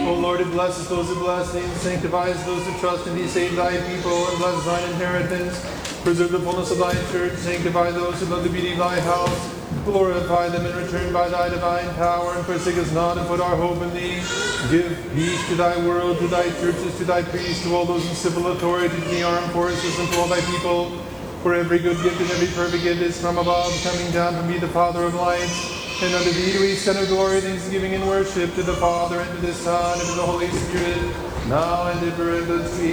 O Lord, who blesses those who bless thee, and sanctifies those who trust in thee, save thy people, and bless thine inheritance. Preserve the fullness of thy church, sanctify those who love the beauty of thy house. Glorify them in return by thy divine power, and forsake us not, and put our hope in thee. Give peace to thy world, to thy churches, to thy priests, to all those in civil authority, to the armed forces, and to all thy people. For every good gift and every perfect gift is from above, coming down from thee, the Father of lights. And unto thee do we send of glory, thanksgiving, and worship, to the Father, and to the Son, and to the Holy Spirit, now and ever, and unto